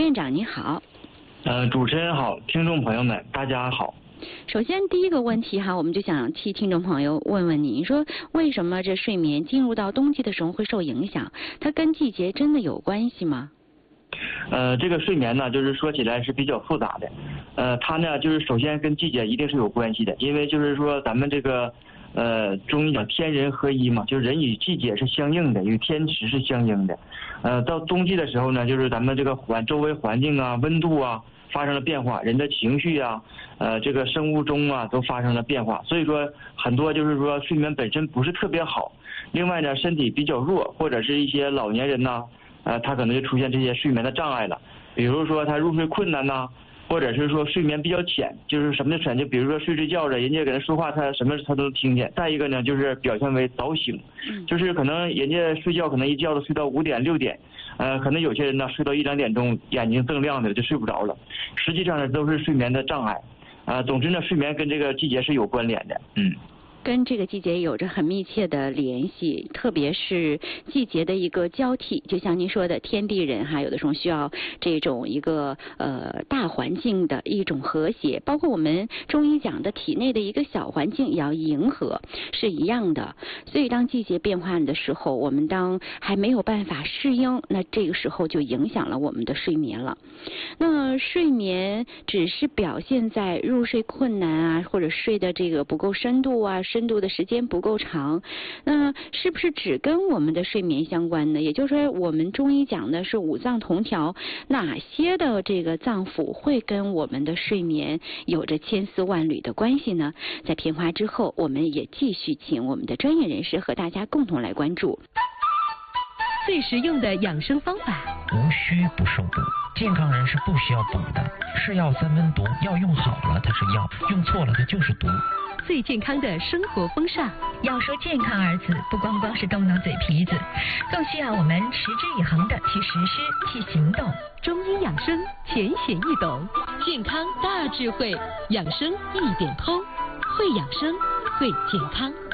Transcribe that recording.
院长您好。 主持人好，听众朋友们大家好。 首先第一个问题哈，我们就想替听众朋友问问您，说为什么这睡眠进入到冬季的时候会受影响？它跟季节真的有关系吗？ 这个睡眠呢，就是说起来是比较复杂的。它呢，就是首先跟季节一定是有关系的，因为就是说咱们这个中医讲天人合一嘛，就是人与季节是相应的，与天时是相应的。到冬季的时候呢，就是咱们这个周围环境啊、温度啊发生了变化，人的情绪啊、这个生物钟啊都发生了变化，所以说很多就是说睡眠本身不是特别好。另外呢，身体比较弱或者是一些老年人呐，他可能就出现这些睡眠的障碍了，比如说他入睡困难呐，或者是说睡眠比较浅，就是什么的浅，就比如说睡觉了，人家给他说话，他什么他都能听见。再一个呢，就是表现为早醒，就是可能人家睡觉可能一觉都睡到5点6点，可能有些人呢睡到1、2点钟，眼睛瞪亮的就睡不着了，实际上呢都是睡眠的障碍。总之呢，睡眠跟这个季节是有关联的。 跟这个季节有着很密切的联系，特别是季节的一个交替，就像您说的，天地人哈，有的时候需要这种一个大环境的一种和谐，包括我们中医讲的体内的一个小环境也要迎合，是一样的。所以当季节变化的时候，我们当还没有办法适应，那这个时候就影响了我们的睡眠了。那睡眠只是表现在入睡困难啊，或者睡的这个不够深度啊，深度的时间不够长，那是不是只跟我们的睡眠相关呢？也就是说，我们中医讲的是五脏同调，哪些的这个脏腑会跟我们的睡眠有着千丝万缕的关系呢？在片花之后，我们也继续请我们的专业人士和大家共同来关注最实用的养生方法。 无需不受补，健康人是不需要补的。是药三分毒，药用好了它是药，用错了它就是毒。 最健康的生活风尚。 要说健康二字，不光光是动动嘴皮子，更需要我们持之以恒的去实施、去行动。 中医养生浅显易懂，健康大智慧，养生一点通，会养生，会健康。